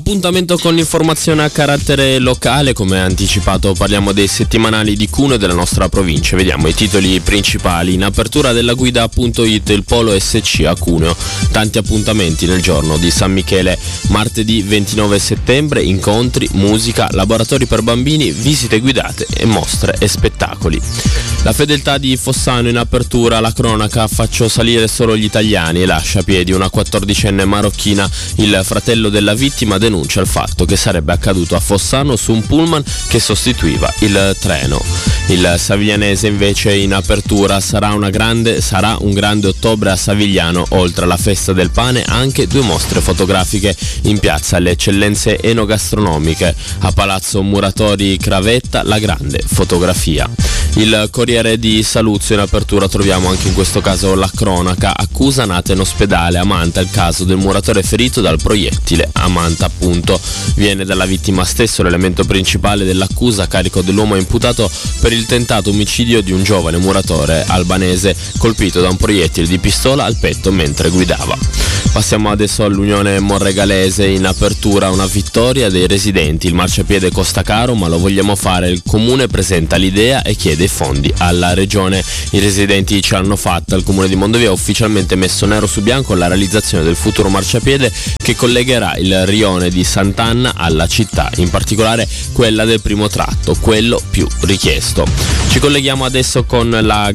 Appuntamento con l'informazione a carattere locale, come anticipato parliamo dei settimanali di Cuneo e della nostra provincia. Vediamo i titoli principali. In apertura della guida.it, il Polo SC a Cuneo. Tanti appuntamenti nel giorno di San Michele, martedì 29 settembre, incontri, musica, laboratori per bambini, visite guidate e mostre e spettacoli. La fedeltà di Fossano in apertura, la cronaca, faccio salire solo gli italiani e lascia a piedi una 14enne marocchina. Il fratello della vittima denuncia il fatto che sarebbe accaduto a Fossano su un pullman che sostituiva il treno. Il saviglianese invece in apertura, sarà un grande ottobre a Savigliano, oltre alla festa del pane anche 2 mostre fotografiche in piazza, le eccellenze enogastronomiche, a Palazzo Muratori Cravetta la grande fotografia. Il Corriere di Saluzzo in apertura troviamo anche in questo caso la cronaca, accusa nata in ospedale a Manta, il caso del muratore ferito dal proiettile a Manta appunto. Viene dalla vittima stesso l'elemento principale dell'accusa a carico dell'uomo imputato per il tentato omicidio di un giovane muratore albanese colpito da un proiettile di pistola al petto mentre guidava. Passiamo adesso all'Unione Monregalese, in apertura una vittoria dei residenti, il marciapiede costa caro ma lo vogliamo fare, il comune presenta l'idea e chiede i fondi alla regione. I residenti ce l'hanno fatta, il comune di Mondovì ha ufficialmente messo nero su bianco la realizzazione del futuro marciapiede che collegherà il rione di Sant'Anna alla città, in particolare quella del primo tratto, quello più richiesto. Ci colleghiamo adesso con la